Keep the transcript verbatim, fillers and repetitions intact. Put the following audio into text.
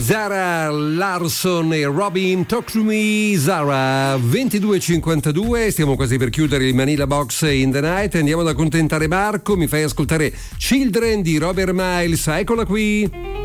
Zara Larsson e Robin, Talk to Me. Zara, ventidue e cinquantadue, stiamo quasi per chiudere il Manila Box in the Night. Andiamo ad accontentare Marco, mi fai ascoltare Children di Robert Miles, eccola qui.